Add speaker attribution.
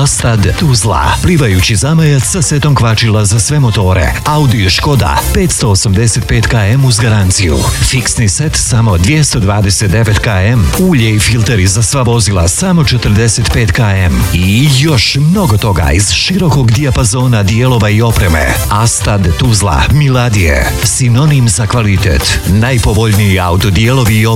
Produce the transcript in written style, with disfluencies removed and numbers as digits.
Speaker 1: Astad Tuzla, plivajući zamajac sa setom kvačila za sve motore. Audi Škoda 585 km uz garanciju. Fiksni set samo 229 km. Ulje i filteri za sva vozila samo 45 km. I još mnogo toga iz širokog dijapazona dijelova i opreme. Astad Tuzla, Miladije, sinonim za kvalitet. Najpovoljniji autodijelovi i